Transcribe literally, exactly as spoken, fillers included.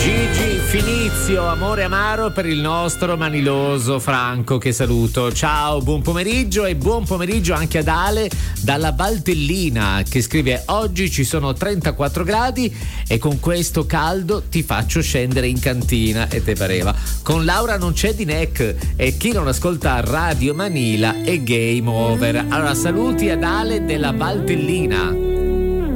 Gigi Finizio, amore amaro per il nostro maniloso Franco, che saluto. Ciao, buon pomeriggio e buon pomeriggio anche ad Ale dalla Valtellina, che scrive: oggi ci sono trentaquattro gradi e con questo caldo ti faccio scendere in cantina. E te pareva. Con Laura non c'è di neck e chi non ascolta Radio Manila è game over. Allora saluti ad Ale della Valtellina.